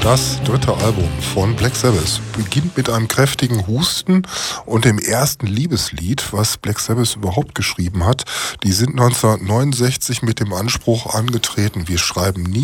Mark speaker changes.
Speaker 1: Das dritte Album von Black Sabbath beginnt mit einem kräftigen Husten und dem ersten Liebeslied, was Black Sabbath überhaupt geschrieben hat. Die sind 1969 mit dem Anspruch angetreten, wir schreiben nie